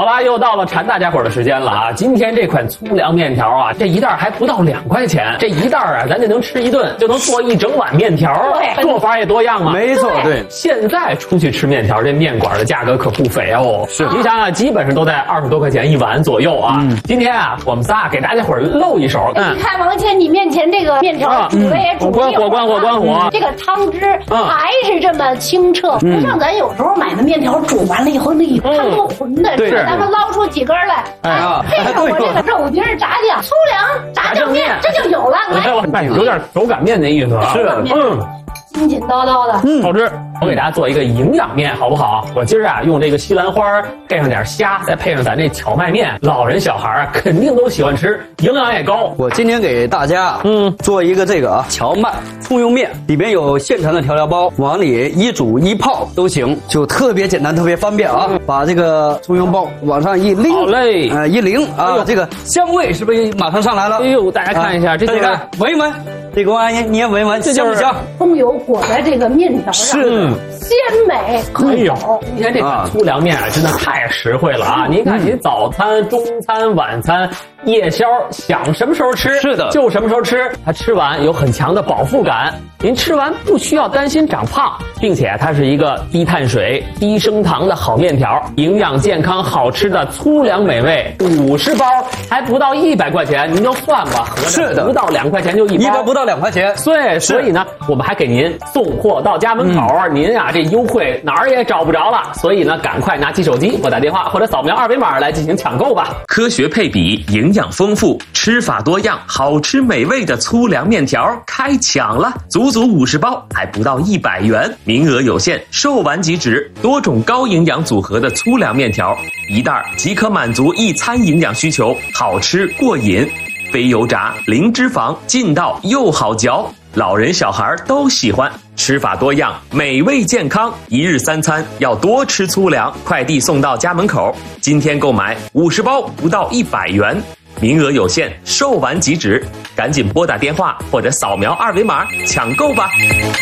好啦，又到了馋大家伙的时间了啊！今天这款粗粮面条啊，这一袋还不到2块钱，这一袋啊，咱就能吃一顿，就能做一整碗面条。 对， 做法也多样嘛。 没错，对。 现在出去吃面条，这面馆的价格可不菲哦。 是， 你想想，基本上都在20多块钱一碗左右啊。今天啊，我们仨给大家伙露一手。 你看王倩，你面前这个面条煮的也煮关火， 这个汤汁还是这么清澈，不像咱有时候买的面条煮完了以后那一汤都浑的，是咱们捞出几根来，配上我这个肉丁炸酱、粗粮炸酱面，这就有了。 来，有点手擀面的意思啊。 是， 筋筋叨叨的， 好吃。我给大家做一个营养面，好不好？我今儿啊用这个西兰花配上点虾，再配上咱这荞麦面，老人小孩啊肯定都喜欢吃，营养也高。 我今天给大家做一个这个荞麦葱油面，里边有现成的调料包，往里一煮一泡都行，就特别简单，特别方便啊！把这个葱油包往上一拎， 好嘞， 一拎啊，这个香味是不是马上上来了？ 哎呦，大家看一下，这个闻一闻，这个阿姨你也闻一闻，香不香？ 葱油裹在这个面条上， 是鲜美可口。 今天这款粗粮面啊，真的太实惠了啊！您看，您早餐、中餐、晚餐、夜宵，想什么时候吃， 是的， 就什么时候吃。它吃完有很强的饱腹感，您吃完不需要担心长胖，并且它是一个低碳水、低升糖的好面条，营养健康、好吃的粗粮美味，50包还不到100块钱，您就算吧，合着不到2块钱就一包， 一包不到2块钱。 对，所以呢，我们还给您送货到家门口，您啊这优惠哪儿也找不着了，所以呢，赶快拿起手机拨打电话或者扫描2维码来进行抢购吧。 科学配比，营养丰富，吃法多样，好吃美味的粗粮面条开抢了，足足50包，还不到100元，名额有限，售完即止。多种高营养组合的粗粮面条，一袋即可满足一餐营养需求，好吃过瘾，非油炸，零脂肪，劲道又好嚼。老人小孩都喜欢，吃法多样，美味健康，一日3餐要多吃粗粮，快递送到家门口。今天购买50包不到100元，名额有限，售完即止，赶紧拨打电话或者扫描2维码抢购吧。